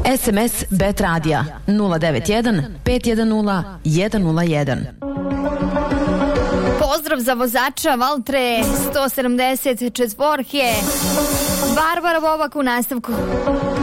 SMS Bet Radija 091 510 101. Pozdrav za vozača Valtre 174. Barbara Bobak u nastavku.